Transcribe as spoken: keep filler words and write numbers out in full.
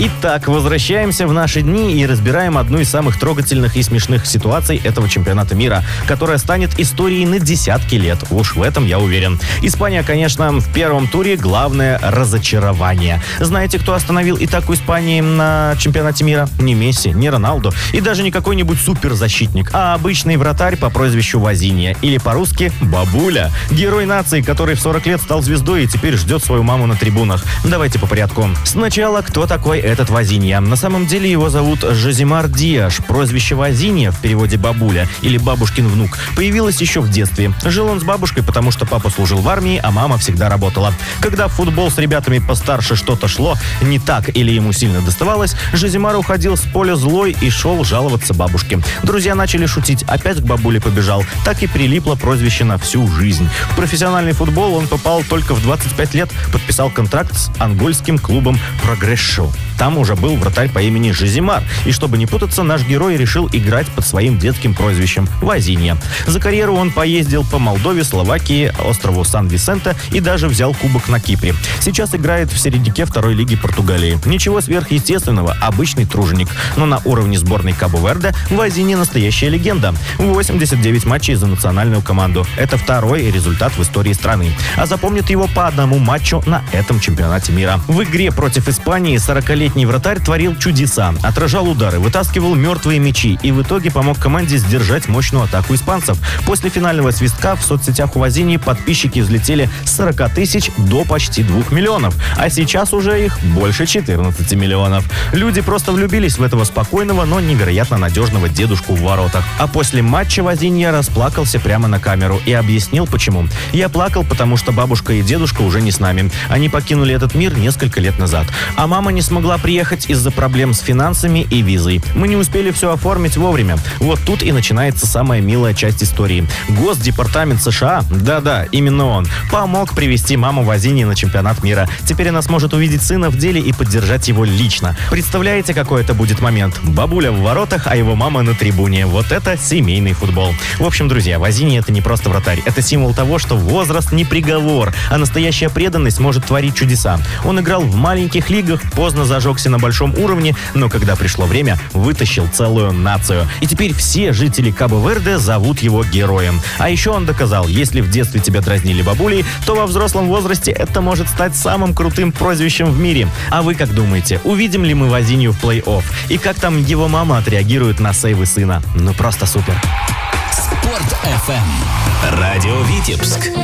Итак, возвращаемся в наши дни и разбираем одну из самых трогательных и смешных ситуаций этого чемпионата мира, которая станет историей на десятки лет. Уж в этом я уверен. Испания, конечно, в первом туре главное разочарование. Знаете, кто остановил атаку Испании на чемпионате мира? Не Месси, не Роналду и даже не какой-нибудь суперзащитник, а обычный вратарь по прозвищу Вазинья, или по-русски Бабуля. Герой нации, который в сорок лет стал звездой и теперь ждет свою маму на трибунах. Давайте по порядку. Сначала, кто такой этот Вазинья? На самом деле его зовут Жоземар Диаш. Прозвище Вазинья, в переводе бабуля или бабушкин внук, появилось еще в детстве. Жил он с бабушкой, потому что папа служил в армии, а мама всегда работала. Когда в футбол с ребятами постарше что-то шло не так или ему сильно доставалось, Жоземар уходил с поля злой и шел жаловаться бабушке. Друзья начали шутить, опять к бабуле побежал. Так и прилипло прозвище на всю жизнь. В профессиональный футбол он попал только в двадцать пять лет, подписал контракт с ангольским клубом Прогрессо. Там уже был вратарь по имени Жоземар. И чтобы не путаться, наш герой решил играть под своим детским прозвищем Вазинья. За карьеру он поездил по Молдове, Словакии, острову Сан-Висенте и даже взял кубок на Кипре. Сейчас играет в середняке второй лиги Португалии. Ничего сверхъестественного, обычный труженик. Но на уровне сборной Кабо-Верде Вазинья настоящая легенда. восемьдесят девять матчей за национальную команду. Это второй результат в истории страны. А запомнят его по одному матчу на этом чемпионате мира. В игре против Испании сорокалетний вратарь творил чудеса. Отражал удары, вытаскивал мертвые мячи и в итоге помог команде сдержать мощную атаку испанцев. После финального свистка в соцсетях у Вазиньи подписчики взлетели с сорока тысяч до почти двух миллионов. А сейчас уже их больше четырнадцати миллионов. Люди просто влюбились в этого спокойного, но невероятно надежного дедушку в воротах. А после матча Вазинья расплакался прямо на камеру и объяснил, почему. «Я плакал, потому что бабушка и дедушка уже не с нами. Они покинули этот мир несколько лет назад. А мама не смогла приехать из-за проблем с финансами и визой. Мы не успели все оформить вовремя. Вот тут и начинается самая милая часть истории. Госдепартамент США, да-да, именно он, помог привести маму Вазиньи на чемпионат мира. Теперь она сможет увидеть сына в деле и поддержать его лично. Представляете, какой это будет момент? Бабуля в воротах, а его мама на трибуне. Вот это семейный футбол». В общем, друзья, Вазинья — это не просто вратарь. Это символ того, что возраст не приговор, а настоящая преданность может творить чудеса. Он играл в маленьких лигах, поздно зажегся на большом уровне, но когда пришло время, вытащил целую нацию. И теперь все жители Кабо-Верде зовут его героем. А еще он доказал, если в детстве тебя дразнили бабулей, то во взрослом возрасте это может стать самым крутым прозвищем в мире. А вы как думаете, увидим ли мы Вазинью в плей-офф? И как там его мама отреагирует на сейвы сына? Ну просто супер. Спорт эф эм. Радио Витебск.